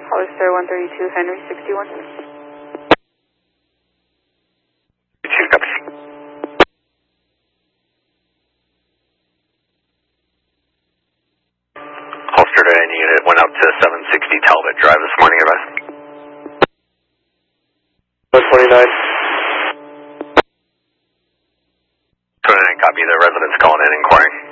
Hollister 132, Henry 61. Copy. Hollister to any unit went out to 760 Talbot Drive this morning, advice. 129. 29, copy. The resident's calling in inquiring.